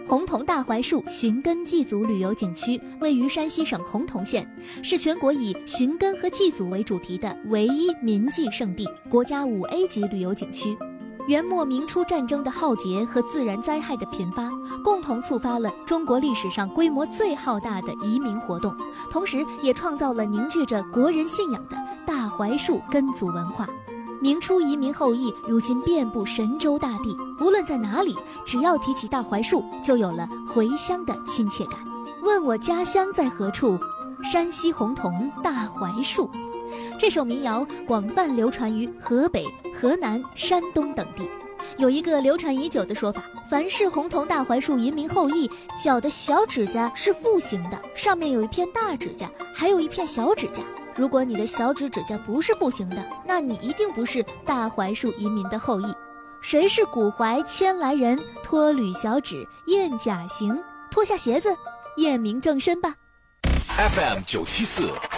洪桐大槐树寻根祭祖旅游景区位于山西省洪桐县，是全国以寻根和祭祖为主题的唯一民祭圣地，国家5A 级旅游景区。元末明初战争的浩劫和自然灾害的频发，共同触发了中国历史上规模最浩大的移民活动，同时也创造了凝聚着国人信仰的大槐树根族文化。明初移民后裔如今遍布神州大地，无论在哪里，只要提起大槐树，就有了回乡的亲切感。问我家乡在何处？山西洪桐大槐树。这首民谣广泛流传于河北、河南、山东等地。有一个流传已久的说法，凡是洪桐大槐树移民后裔，脚的小指甲是复形的，上面有一片大指甲，还有一片小指甲。如果你的小指甲不是复形的，那你一定不是大槐树移民的后裔。谁是古槐迁来人？脱履小指验甲行，脱下鞋子验明正身吧。 FM 974